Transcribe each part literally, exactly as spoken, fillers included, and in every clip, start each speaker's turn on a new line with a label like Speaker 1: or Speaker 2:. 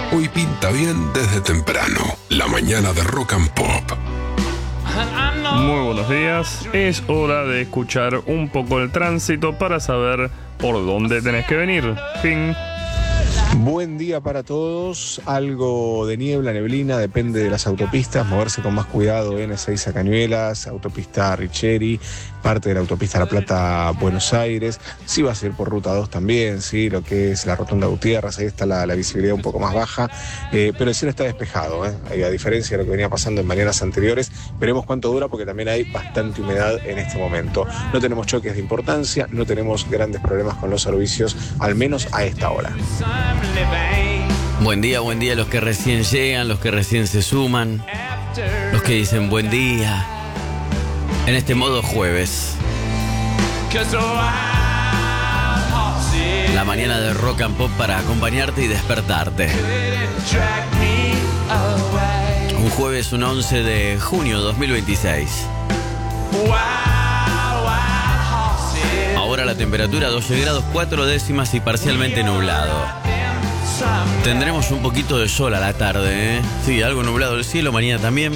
Speaker 1: Hoy pinta bien desde temprano. La mañana de Rock and Pop.
Speaker 2: Muy buenos días. Es hora de escuchar un poco el tránsito para saber por dónde tenés que venir. Fin.
Speaker 3: Buen día para todos. Algo de niebla, neblina, depende de las autopistas. Moverse con más cuidado. ene seis a Cañuelas, autopista Richeri, parte de la autopista La Plata Buenos Aires. Sí va a ser por ruta dos también, sí, lo que es la Rotonda Gutiérrez. Ahí está la, la visibilidad un poco más baja, eh, pero el cielo está despejado, ¿eh? Ahí, a diferencia de lo que venía pasando en mañanas anteriores. Veremos cuánto dura, porque también hay bastante humedad en este momento. No tenemos choques de importancia, no tenemos grandes problemas con los servicios, al menos a esta hora.
Speaker 4: Buen día, buen día a los que recién llegan, los que recién se suman, los que dicen buen día en este modo jueves. La mañana de Rock and Pop para acompañarte y despertarte. Un jueves, un once de junio dos mil veintiséis. Ahora la temperatura doce grados cuatro décimas y parcialmente nublado. Tendremos un poquito de sol a la tarde, ¿eh? Sí, algo nublado el cielo, mañana también.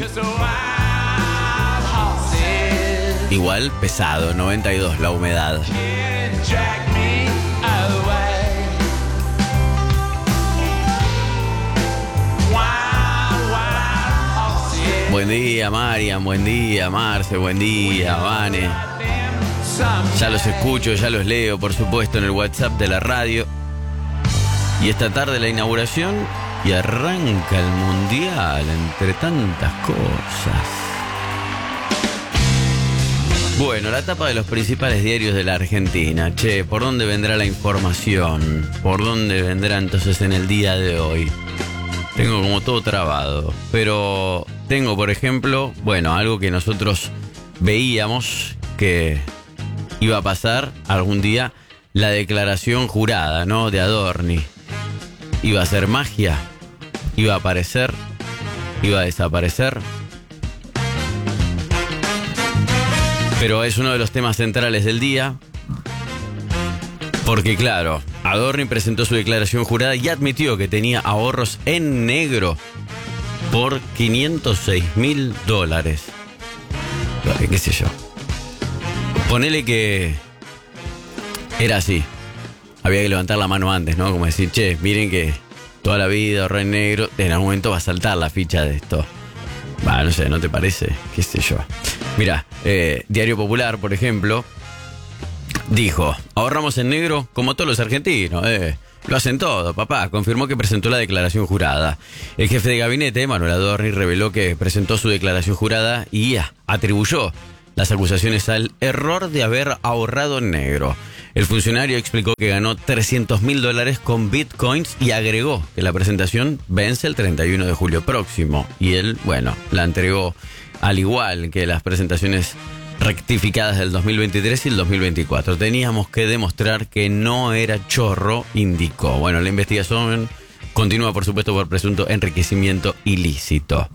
Speaker 4: Igual pesado, noventa y dos la humedad. Buen día, Marian, buen día, Marce, buen día, Vane. Ya los escucho, ya los leo, por supuesto, en el WhatsApp de la radio. Y esta tarde la inauguración y arranca el Mundial, entre tantas cosas. Bueno, la tapa de los principales diarios de la Argentina. Che, ¿por dónde vendrá la información? ¿Por dónde vendrá entonces en el día de hoy? Tengo como todo trabado. Pero tengo, por ejemplo, bueno, algo que nosotros veíamos que iba a pasar algún día, la declaración jurada, ¿no? De Adorni. ¿Iba a ser magia? ¿Iba a aparecer? ¿Iba a desaparecer? Pero es uno de los temas centrales del día. Porque claro, Adorni presentó su declaración jurada y admitió que tenía ahorros en negro por quinientos seis mil dólares. ¿Qué sé yo? Ponele que era así. Había que levantar la mano antes, ¿no? Como decir, che, miren que toda la vida ahorré en negro, en algún momento va a saltar la ficha de esto. Bah, no sé, ¿no te parece? ¿Qué sé yo? Mirá, eh, Diario Popular, por ejemplo, dijo, ahorramos en negro como todos los argentinos, eh. Lo hacen todo, papá. Confirmó que presentó la declaración jurada. El jefe de gabinete, Manuel Adorni, reveló que presentó su declaración jurada y ah, atribuyó las acusaciones al error de haber ahorrado en negro. El funcionario explicó que ganó trescientos mil dólares con bitcoins y agregó que la presentación vence el treinta y uno de julio próximo. Y él, bueno, la entregó al igual que las presentaciones rectificadas del dos mil veintitrés y el dos mil veinticuatro. Teníamos que demostrar que no era chorro, indicó. Bueno, la investigación continúa, por supuesto, por presunto enriquecimiento ilícito.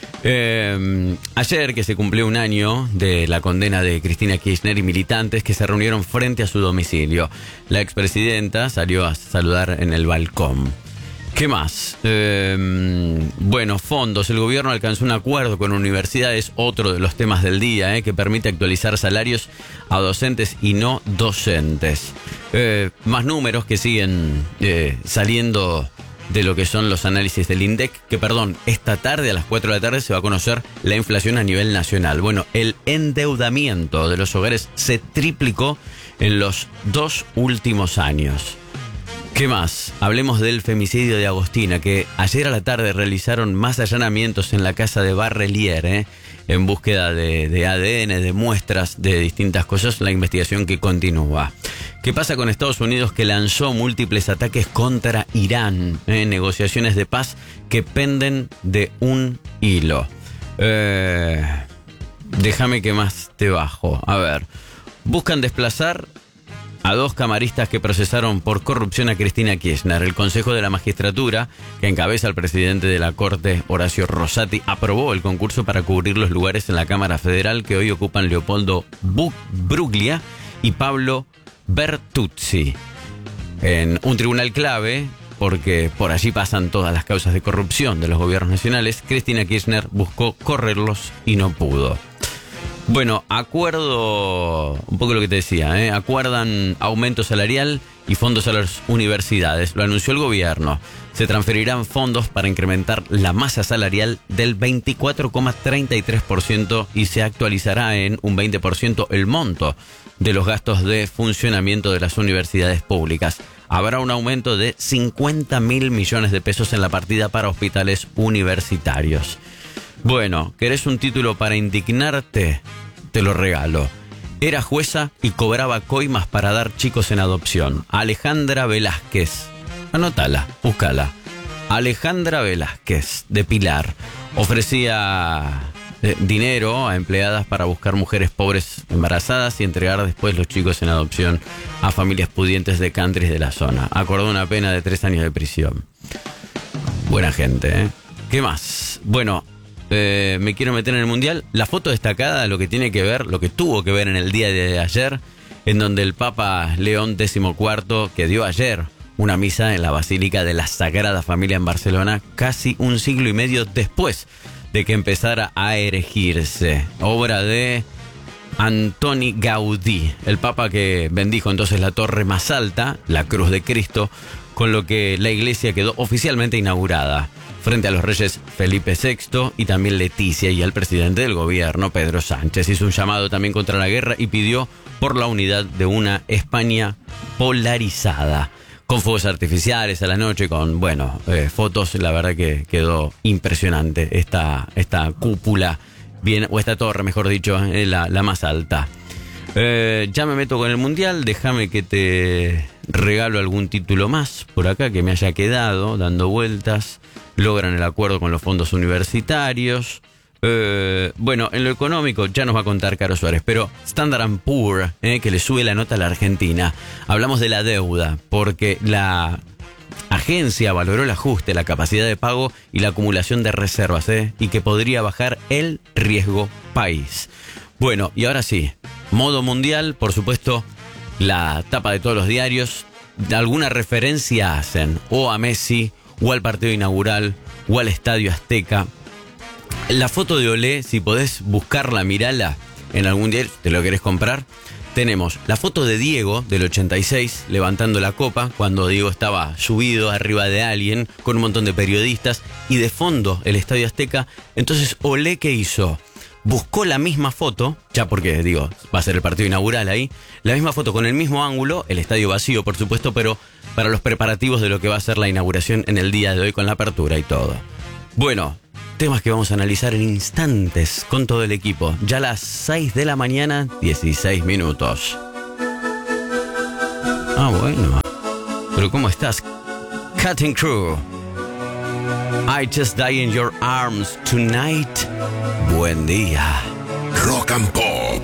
Speaker 4: Eh, ayer que se cumplió un año de la condena de Cristina Kirchner y militantes que se reunieron frente a su domicilio. La expresidenta salió a saludar en el balcón. ¿Qué más? Eh, bueno, fondos. El gobierno alcanzó un acuerdo con universidades, otro de los temas del día, eh, que permite actualizar salarios a docentes y no docentes. Eh, más números que siguen eh, saliendo de lo que son los análisis del INDEC, que perdón, esta tarde a las cuatro de la tarde se va a conocer la inflación a nivel nacional. Bueno, el endeudamiento de los hogares se triplicó en los dos últimos años. ¿Qué más? Hablemos del femicidio de Agostina, que ayer a la tarde realizaron más allanamientos en la casa de Barrelier, ¿eh? en búsqueda de, de A D N, de muestras de distintas cosas, la investigación que continúa. ¿Qué pasa con Estados Unidos, que lanzó múltiples ataques contra Irán? ¿eh? Negociaciones de paz que penden de un hilo. Eh, déjame que más te bajo. A ver, buscan desplazar a dos camaristas que procesaron por corrupción a Cristina Kirchner. El Consejo de la Magistratura, que encabeza el presidente de la Corte, Horacio Rosati, aprobó el concurso para cubrir los lugares en la Cámara Federal que hoy ocupan Leopoldo Bruglia y Pablo Bertuzzi. En un tribunal clave porque por allí pasan todas las causas de corrupción de los gobiernos nacionales, Cristina Kirchner buscó correrlos y no pudo. Bueno, acuerdo, un poco lo que te decía, ¿eh? Acuerdan aumento salarial y fondos a las universidades. Lo anunció el gobierno. Se transferirán fondos para incrementar la masa salarial del veinticuatro coma treinta y tres por ciento y se actualizará en un veinte por ciento el monto de los gastos de funcionamiento de las universidades públicas. Habrá un aumento de cincuenta mil millones de pesos en la partida para hospitales universitarios. Bueno, ¿querés un título para indignarte? Te lo regalo. Era jueza y cobraba coimas para dar chicos en adopción. Alejandra Velázquez. Anótala, búscala. Alejandra Velázquez, de Pilar. Ofrecía eh, dinero a empleadas para buscar mujeres pobres embarazadas y entregar después los chicos en adopción a familias pudientes de countries de la zona. Acordó una pena de tres años de prisión. Buena gente, ¿eh? ¿Qué más? Bueno... Eh, me quiero meter en el mundial. La foto destacada, lo que tiene que ver, lo que tuvo que ver en el día de ayer, en donde el Papa León decimocuarto, que dio ayer una misa en la Basílica de la Sagrada Familia en Barcelona, casi un siglo y medio después de que empezara a erigirse. Obra de Antoni Gaudí, el Papa que bendijo entonces la torre más alta, la Cruz de Cristo, con lo que la iglesia quedó oficialmente inaugurada, frente a los reyes Felipe sexto y también Leticia y al presidente del gobierno, Pedro Sánchez. Hizo un llamado también contra la guerra y pidió por la unidad de una España polarizada. Con fuegos artificiales a la noche, con, bueno, eh, fotos, la verdad que quedó impresionante esta, esta cúpula, bien, o esta torre, mejor dicho, eh, la, la más alta. Eh, ya me meto con el mundial, déjame que te regalo algún título más por acá que me haya quedado dando vueltas. Logran el acuerdo con los fondos universitarios. Eh, bueno, en lo económico ya nos va a contar Caro Suárez, pero Standard and Poor's, eh, que le sube la nota a la Argentina. Hablamos de la deuda, porque la agencia valoró el ajuste, la capacidad de pago y la acumulación de reservas, eh, y que podría bajar el riesgo país. Bueno, y ahora sí, modo mundial, por supuesto, la tapa de todos los diarios. Alguna referencia hacen o a Messi, o al partido inaugural, o al Estadio Azteca. La foto de Olé, si podés buscarla, mirala en algún diario, te lo querés comprar. Tenemos la foto de Diego, del ochenta y seis, levantando la copa, cuando Diego estaba subido arriba de alguien, con un montón de periodistas, y de fondo el Estadio Azteca. Entonces, Olé, ¿qué hizo? Buscó la misma foto, ya porque, digo, va a ser el partido inaugural ahí, la misma foto con el mismo ángulo, el estadio vacío, por supuesto, pero para los preparativos de lo que va a ser la inauguración en el día de hoy con la apertura y todo. Bueno, temas que vamos a analizar en instantes con todo el equipo. Ya a las seis de la mañana, dieciséis minutos. Ah, bueno. Pero ¿cómo estás? Cutting Crew. I just die in your arms tonight. Buen día.
Speaker 1: Rock and Pop.